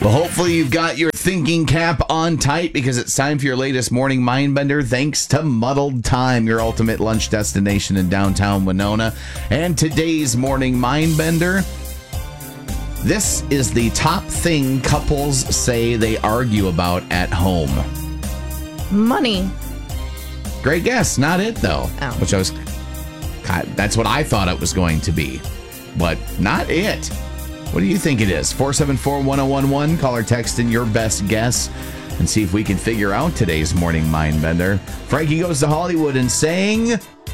Well, hopefully you've got your thinking cap on tight because it's time for your latest morning Mindbender thanks to Muddled Time, your ultimate lunch destination in downtown Winona. And today's morning Mindbender, this is the top thing couples say they argue about at home. Money. Great guess. Not it, though. Oh. That's what I thought it was going to be, but not it. What do you think it is? 474-1011. Call or text in your best guess and see if we can figure out today's morning Mindbender. Frankie Goes to Hollywood and saying...